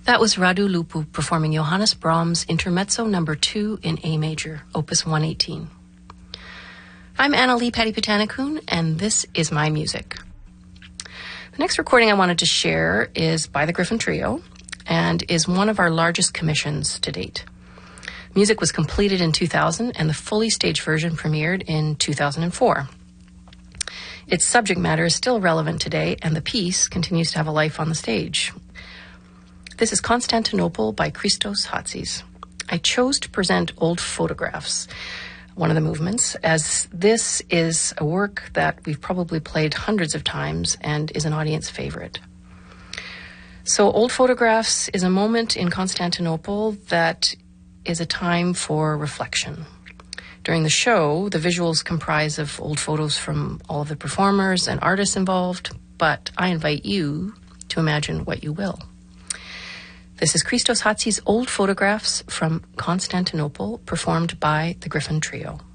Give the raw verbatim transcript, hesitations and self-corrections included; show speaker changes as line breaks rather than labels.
That was Radu Lupu performing Johannes Brahms' Intermezzo number two in A major, opus one eighteen. I'm Anna-Lee Patty-Patanikun, and this is my music. The next recording I wanted to share is by the Griffin Trio and is one of our largest commissions to date. Music was completed in two thousand, and the fully staged version premiered in two thousand four. Its subject matter is still relevant today, and the piece continues to have a life on the stage. This is Constantinople by Christos Hatsis. I chose to present Old Photographs, one of the movements, as this is a work that we've probably played hundreds of times and is an audience favorite. So Old Photographs is a moment in Constantinople that is a time for reflection. During the show, the visuals comprise of old photos from all of the performers and artists involved, but I invite you to imagine what you will. This is Christos Hatsis' Old Photographs from Constantinople, performed by the Griffin Trio.